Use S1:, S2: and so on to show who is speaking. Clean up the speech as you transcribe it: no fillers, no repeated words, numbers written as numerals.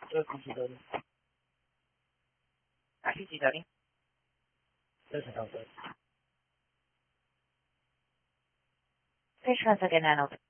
S1: 여기 기다려.
S2: 다시 기다림.
S1: 여기서 나올 거야.
S2: Fish once again, Arnold.